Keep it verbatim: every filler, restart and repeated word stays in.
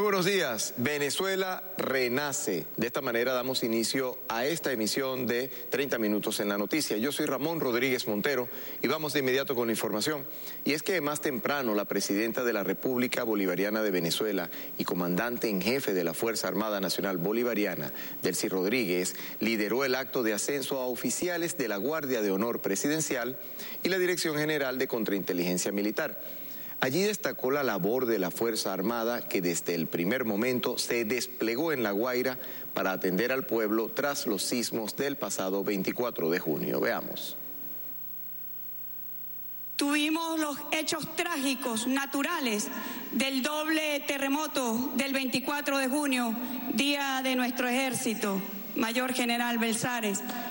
buenos días. Venezuela renace. De esta manera damos inicio a esta emisión de treinta minutos en la noticia. Yo soy Ramón Rodríguez Montero y vamos de inmediato con la información. Y es que más temprano la presidenta de la República Bolivariana de Venezuela y comandante en jefe de la Fuerza Armada Nacional Bolivariana, Delcy Rodríguez, lideró el acto de ascenso a oficiales de la Guardia de Honor Presidencial y la Dirección General de Contrainteligencia Militar. Allí destacó la labor de la Fuerza Armada que desde el primer momento se desplegó en La Guaira para atender al pueblo tras los sismos del pasado veinticuatro de junio. Veamos. Tuvimos los hechos trágicos, naturales, del doble terremoto del veinticuatro de junio, día de nuestro ejército, Mayor General Belsares.